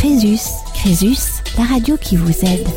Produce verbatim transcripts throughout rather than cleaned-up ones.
Crésus. Crésus, la radio qui vous aide.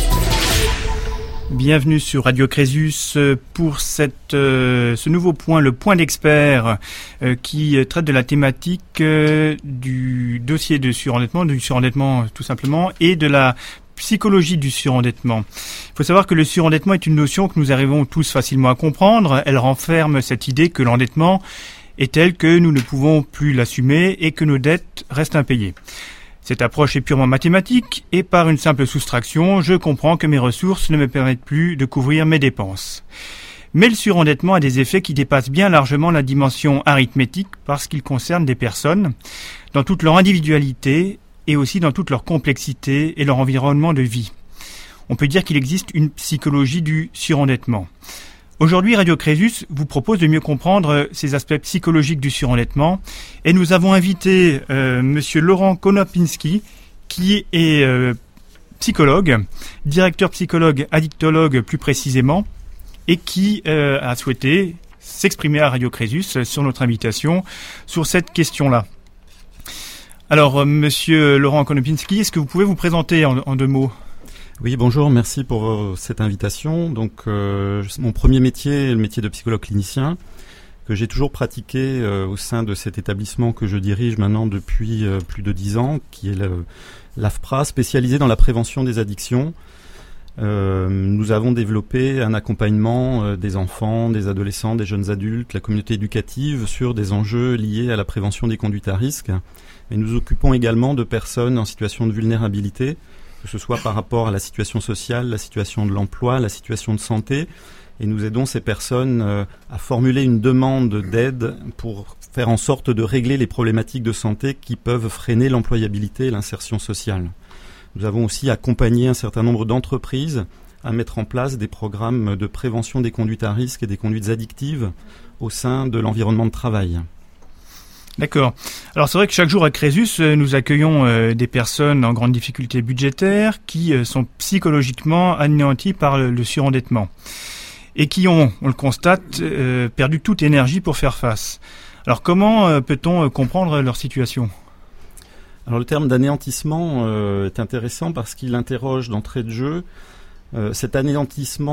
Bienvenue sur Radio Crésus pour cette, euh, ce nouveau point, le point d'expert euh, qui traite de la thématique euh, du dossier de surendettement, du surendettement tout simplement, et de la psychologie du surendettement. Il faut savoir que le surendettement est une notion que nous arrivons tous facilement à comprendre. Elle renferme cette idée que l'endettement est tel que nous ne pouvons plus l'assumer et que nos dettes restent impayées. Cette approche est purement mathématique et par une simple soustraction, je comprends que mes ressources ne me permettent plus de couvrir mes dépenses. Mais le surendettement a des effets qui dépassent bien largement la dimension arithmétique parce qu'il concerne des personnes dans toute leur individualité et aussi dans toute leur complexité et leur environnement de vie. On peut dire qu'il existe une psychologie du surendettement. Aujourd'hui, Radio Crésus vous propose de mieux comprendre ces aspects psychologiques du surendettement et nous avons invité euh, Monsieur Laurent Konopinski qui est euh, psychologue, directeur psychologue, addictologue plus précisément, et qui euh, a souhaité s'exprimer à Radio Crésus sur notre invitation sur cette question-là. Alors, euh, Monsieur Laurent Konopinski, est-ce que vous pouvez vous présenter en, en deux mots ? Oui, bonjour, merci pour euh, cette invitation. Donc, euh, mon premier métier est le métier de psychologue clinicien que j'ai toujours pratiqué euh, au sein de cet établissement que je dirige maintenant depuis euh, plus de dix ans, qui est le, l'A F P R A, spécialisé dans la prévention des addictions. Euh, nous avons développé un accompagnement euh, des enfants, des adolescents, des jeunes adultes, la communauté éducative sur des enjeux liés à la prévention des conduites à risque. Et nous occupons également de personnes en situation de vulnérabilité, que ce soit par rapport à la situation sociale, la situation de l'emploi, la situation de santé. Et nous aidons ces personnes euh, à formuler une demande d'aide pour faire en sorte de régler les problématiques de santé qui peuvent freiner l'employabilité et l'insertion sociale. Nous avons aussi accompagné un certain nombre d'entreprises à mettre en place des programmes de prévention des conduites à risque et des conduites addictives au sein de l'environnement de travail. D'accord. Alors c'est vrai que chaque jour à Crésus, nous accueillons euh, des personnes en grande difficulté budgétaire qui euh, sont psychologiquement anéanties par le, le surendettement et qui ont, on le constate, euh, perdu toute énergie pour faire face. Alors comment euh, peut-on euh, comprendre leur situation ? Alors le terme d'anéantissement euh, est intéressant parce qu'il interroge d'entrée de jeu euh, cet anéantissement